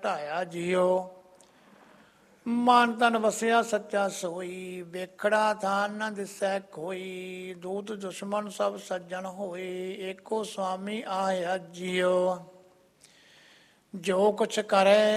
ਘਟਾਇਆ ਜਿਉ। ਮਨ ਤਨ ਵਸਿਆ ਸੱਚਾ ਸੋਈ, ਵੇਖੜਾ ਥਾਨ ਨ ਦਿਸੈ ਕੋਈ। ਦੂਤ ਦੁਸ਼ਮਨ ਸਭ ਸੱਜਣ ਹੋਏ, ਏਕੋ ਸੁਆਮੀ ਆਇਆ ਜਿਉ। ਜੋ ਕੁਛ ਕਰੇ